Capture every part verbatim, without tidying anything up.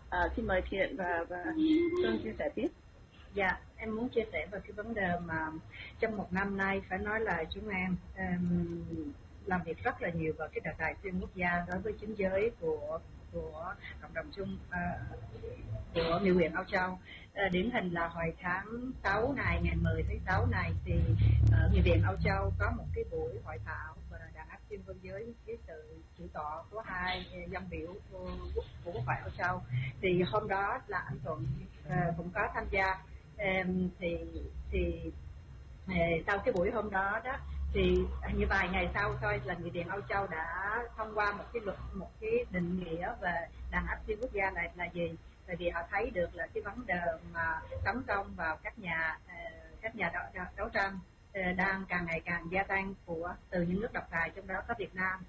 À, xin mời Thiện và và Xuân chia sẻ tiếp. Dạ, em muốn chia sẻ về cái vấn đề mà trong một năm nay phải nói là chúng em um, làm việc rất là nhiều vào cái đề tài xuyên quốc gia đối với chính giới của của cộng đồng chung uh, của Nghị viện Âu Châu. Uh, điển hình là hồi tháng sáu này, ngày mười tháng sáu này thì uh, Nghị viện Âu Châu có một cái buổi hội thảo về đàn áp xuyên biên giới dưới sự chủ tọa của hai dân biểu của, của Quốc hội Âu Châu. Thì hôm đó là anh Thuận uh, cũng có tham gia. Um, thì thì uh, sau cái buổi hôm đó đó thì như vài ngày sau thôi là Nghị viện Âu Châu đã thông qua một cái luật, một cái định nghĩa về đàn áp xuyên quốc gia này là gì. Tại vì họ thấy được là cái vấn đề mà tấn công vào các nhà uh, các nhà đấu, đấu tranh uh, đang càng ngày càng gia tăng của từ những nước độc tài, trong đó có Việt Nam.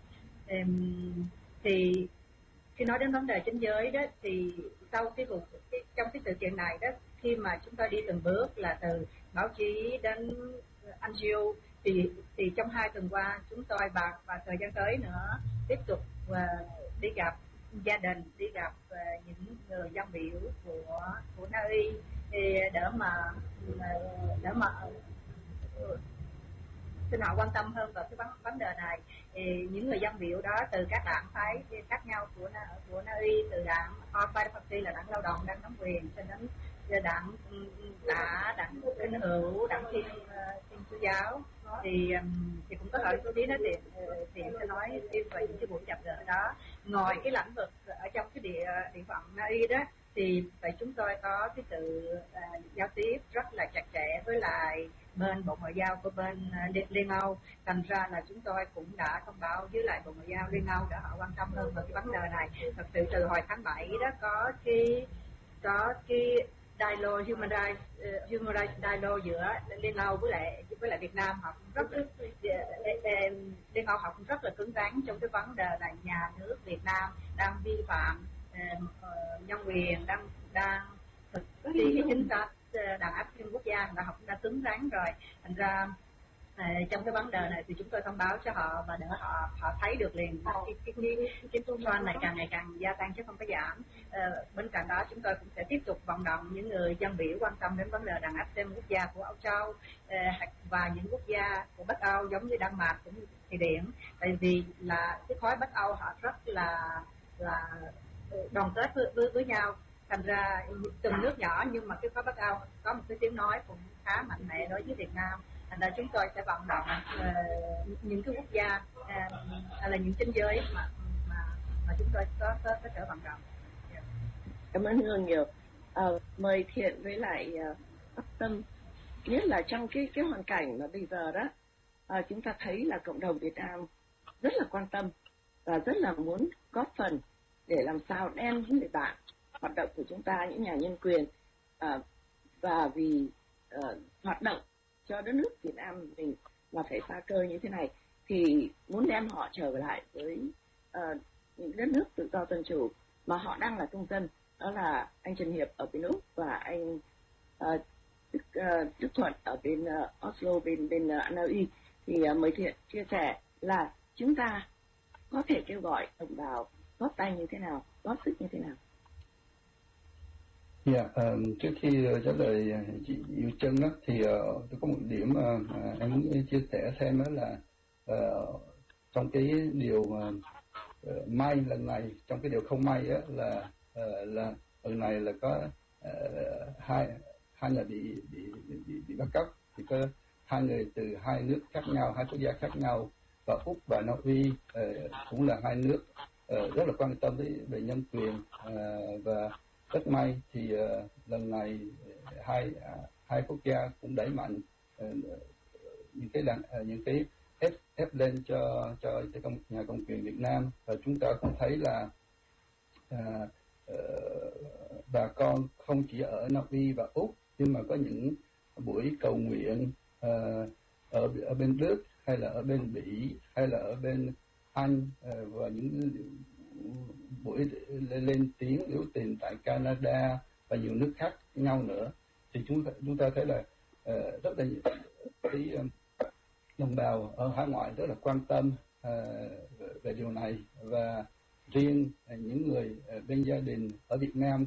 Um, thì khi nói đến vấn đề chính giới đó thì sau cái vụ trong cái sự kiện này đó, khi mà chúng ta đi từng bước là từ báo chí đến en giê ô thì thì trong hai tuần qua chúng tôi và và thời gian tới nữa tiếp tục uh, đi gặp gia đình, đi gặp uh, những người dân biểu của của Na Uy để mà để mà uh, xin họ quan tâm hơn vào cái vấn vấn đề này. Thì những người dân biểu đó từ các đảng phái khác nhau của Na, của Na Uy, từ đảng All Party là đảng lao động đang nắm quyền cho đến đảng đã đảng Kinh Hữu, đảng Thiên Thiên Chúa giáo thì thì cũng có hỏi số tí đó thì thì sẽ nói thêm về những cái buổi gặp gỡ đó. Ngoài cái lĩnh vực ở trong cái địa địa phận Na Uy đó thì vậy chúng tôi có cái sự uh, giao tiếp rất là chặt chẽ với lại bên Bộ Ngoại giao của bên uh, Liên Âu. Thành ra là chúng tôi cũng đã thông báo với lại Bộ Ngoại giao Liên Âu để họ quan tâm hơn về cái vấn đề này. Thật sự từ hồi tháng bảy đó có cái có cái dialogue human rights uh, human rights dialogue giữa Liên Âu với lại với lại Việt Nam, họ cũng rất Liên Âu họ cũng rất là cứng rắn trong cái vấn đề là nhà nước Việt Nam đang vi phạm uh, nhân quyền, đang đang thực thi cái chính sách đàn áp xuyên quốc gia, là họ cũng đã cứng rắn rồi. Thành ra À, trong cái vấn đề này thì chúng tôi thông báo cho họ và để họ họ thấy được liền cái cái cái cái cái toan này càng ngày càng gia tăng chứ không có giảm. À, bên cạnh đó chúng tôi cũng sẽ tiếp tục vận động những người dân biểu quan tâm đến vấn đề đàn áp xuyên quốc gia của Âu Châu à, và những quốc gia của Bắc Âu giống như Đan Mạch cũng như Thụy Điển, tại vì là cái khối Bắc Âu họ rất là là đoàn kết với, với, với nhau. Thành ra từng nước nhỏ nhưng mà cái khối Bắc Âu có một cái tiếng nói cũng khá mạnh mẽ đối với Việt Nam. Thành ra chúng tôi sẽ vận động uh, những cái quốc gia uh, hay là những chính giới mà mà mà chúng tôi có có, có thể vận động. Yeah. Cảm ơn Hương nhiều. Uh, mời Thiện với lại uh, Tâm, nhất là trong cái cái hoàn cảnh mà bây giờ đó uh, chúng ta thấy là cộng đồng Việt Nam rất là quan tâm và rất là muốn góp phần để làm sao đem những người bạn hoạt động của chúng ta, những nhà nhân quyền uh, và vì uh, hoạt động cho đất nước Việt Nam mình mà phải pha cơ như thế này thì muốn đem họ trở lại với uh, những đất nước tự do dân chủ mà họ đang là công dân, đó là anh Trần Hiệp ở bên Úc và anh uh, Đức, uh, Đức Thuận ở bên uh, Oslo, bên bên uh, Na Uy. Thì uh, mời Thiện chia sẻ là chúng ta có thể kêu gọi đồng bào góp tay như thế nào, góp sức như thế nào. Dạ, yeah, um, trước khi uh, trả lời uh, chị Yêu Trân đó, thì uh, tôi có một điểm uh, uh, em muốn chia sẻ thêm đó là uh, trong cái điều uh, uh, may lần này, trong cái điều không may á là uh, là lần này là có uh, hai hai người bị bị bị, bị bắt cóc, thì có hai người từ hai nước khác nhau, hai quốc gia khác nhau, và Úc và Na Uy uh, cũng là hai nước uh, rất là quan tâm tới về nhân quyền uh, và rất may thì uh, lần này hai uh, hai quốc gia cũng đẩy mạnh uh, những cái đàn, uh, những cái ép ép lên cho cho cái công nhà cầm quyền Việt Nam, và chúng ta cũng thấy là uh, uh, bà con không chỉ ở Na Uy và Úc nhưng mà có những buổi cầu nguyện uh, ở ở bên Đức hay là ở bên Bỉ hay là ở bên Anh uh, và những buổi lên tiếng biểu tình tại Canada và nhiều nước khác nhau nữa. Thì chúng ta, chúng ta thấy là uh, rất là nhiều cái um, đồng bào ở hải ngoại rất là quan tâm uh, về điều này, và riêng uh, những người uh, bên gia đình ở Việt Nam